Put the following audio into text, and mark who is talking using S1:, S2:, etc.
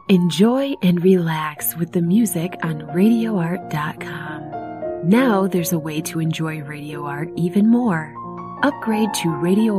S1: Enjoy and relax with the music on RadioArt.com. Now there's a way to enjoy Radio Art even more. Upgrade to Radio